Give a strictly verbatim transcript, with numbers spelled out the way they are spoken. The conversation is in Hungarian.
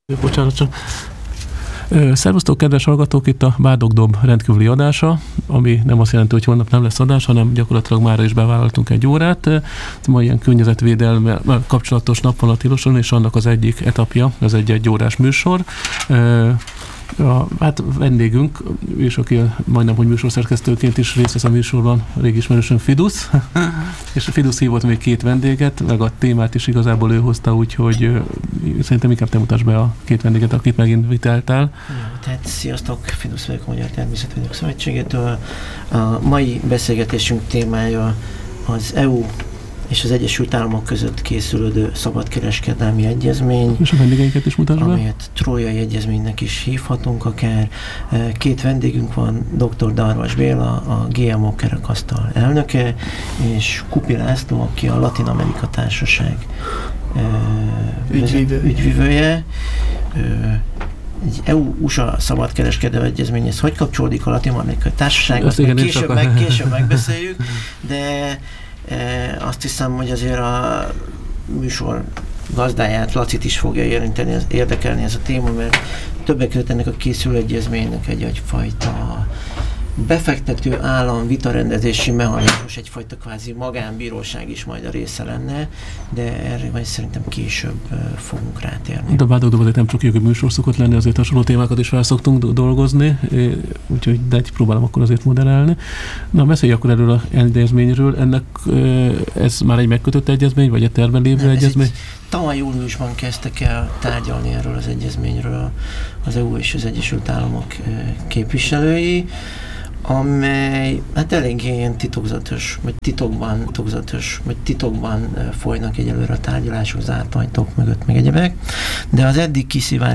Bocsánat, csak. Szervusztok, kedves hallgatók, itt a Bádog-Dob rendkívüli adása, ami nem azt jelenti, hogy holnap nem lesz adás, hanem gyakorlatilag mára is bevállaltunk egy órát. Ma ilyen környezetvédelme kapcsolatos nap van a Tiloson, és annak az egyik etapja, az egy egy órás műsor. A, hát vendégünk, és aki majdnem, hogy műsorszerkesztőként is részt vesz a műsorban, régi ismerősön Fidusz, és Fidusz hívott még két vendéget, meg a témát is igazából ő hozta, úgyhogy szerintem inkább te mutasd be a két vendéget, akit megint viteltál. Ja, tehát sziasztok, Fidusz vagyok, a Magyar Természetvédők Szövetségétől. A mai beszélgetésünk témája az é u és az Egyesült Államok között készülődő szabadkereskedelmi egyezmény. És a vendégeinket is mutasd be. Amelyet Trójai Egyezménynek is hívhatunk akár. Két vendégünk van, doktor Darvas Béla, a gé em o kerekasztal elnöke, és Kupi László, aki a Latin Amerika Társaság Ügyvívő. ügyvívője. Egy é u-u es á szabadkereskedelmi egyezmény, ez hogy kapcsolódik a Latin Amerikai Társasághoz? Később, meg, később megbeszéljük, de E, azt hiszem, hogy azért a műsor gazdáját, Lacit is fogja érinteni, érdekelni ez a téma, mert többek között ennek a készülő egyezménynek egy egyfajta befektető állam vitarendezési mechanizmus, egyfajta kvázi magánbíróság is majd a része lenne, de erre majd szerintem később fogunk rátérni. De a Bádog-Dob azért nem csak jogi műsor szokott lenni, azért hasonló témákat is fel szoktunk dolgozni, úgyhogy de egy próbálom akkor azért modellálni. Na, beszélj akkor erről az egyezményről. Ennek ez már egy megkötött egyezmény, vagy egy terben lévő egyezmény? Tavaly júliusban kezdtek el tárgyalni erről az egyezményről az é u és az Egyesült Államok képviselői, amely hát eléggé ilyen titokzatos, vagy titokban, titokzatos, vagy titokban folynak egyelőre a tárgyalások zárt ajtók mögött, meg egyebek, de az eddig kiszivárgott